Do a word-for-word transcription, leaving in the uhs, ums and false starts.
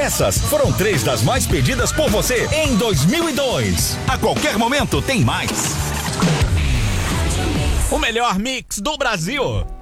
Essas foram três das mais pedidas por você em dois mil e dois. A qualquer momento tem mais. O melhor mix do Brasil.